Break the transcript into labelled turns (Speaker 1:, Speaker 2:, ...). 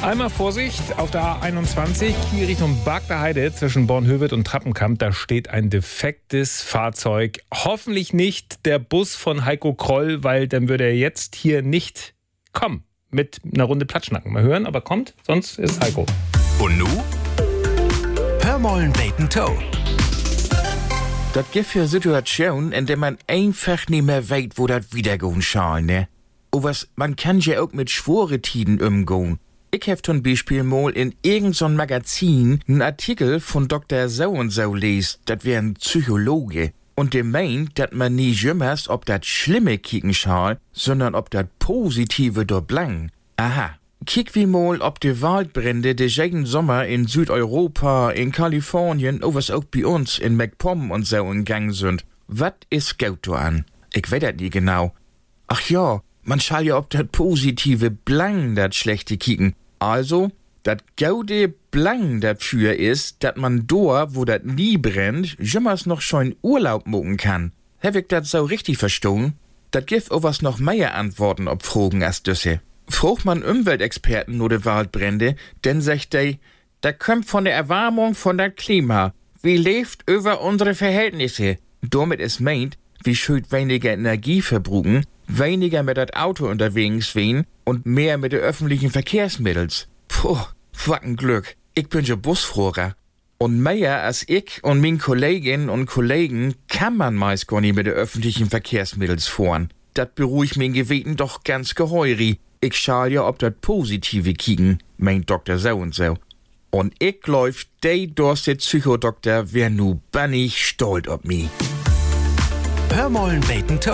Speaker 1: Einmal Vorsicht, auf der A21, Kiel Richtung Bargter Heide zwischen Bornhöved und Trappenkamp, da steht ein defektes Fahrzeug. Hoffentlich nicht der Bus von Heiko Kroll, weil dann würde er jetzt hier nicht kommen mit einer Runde Platschnacken. Mal hören, aber kommt, sonst ist Heiko.
Speaker 2: Und nu? Hör mal ein Bacon Toe.
Speaker 3: Das gibt für Situation, in der man einfach nicht mehr weiß, wo das wiedergehen soll, ne? Aber man kann ja auch mit Schworetiden umgehen. Ich hab zum Beispiel mal in irgendeinem Magazin einen Artikel von Dr. So-und-so lesen, das wär ein Psychologe. Und der meint, dass man nie jümmers ob das Schlimme kicken soll, sondern ob das Positive dort blang. Aha. Kick wie mal, ob die Waldbrände de jeden Sommer in Südeuropa, in Kalifornien, was auch bei uns in MacPom und so in Gang sind. Was ist gut da an? Ich weiß das nie genau. Ach ja, man schall ja ob das Positive blang dat Schlechte kicken. Also, dat gaude blang dafür ist, dat man da, wo dat nie brennt, jümmers noch schon Urlaub machen kann. Hab ich dat so richtig verstanden? Dat gibt auch was noch mehr Antworten ob Fragen als düsse. Fragt man Umweltexperten oder Waldbrände, denn sagt der kommt von der Erwärmung von der Klima. Wie lebt über unsere Verhältnisse? Damit ist meint, wie schön weniger Energie verbruchen, weniger mit dat Auto unterwegs wen und mehr mit den öffentlichen Verkehrsmittels. Puh, was ein Glück. Ich bin ja Busfahrer. Und mehr als ich und meine Kolleginnen und Kollegen kann man meist gar nicht mit den öffentlichen Verkehrsmittels fahren. Dat beruhigt mein Gewissen doch ganz geheurig. Ich schall ja ob dat Positive kicken, meint Dr. So-und-so. Und ich läuf, der dorste Psychodoktor wär nu bannig stolz ob mi.
Speaker 2: Hör mal ein Bacon Toe.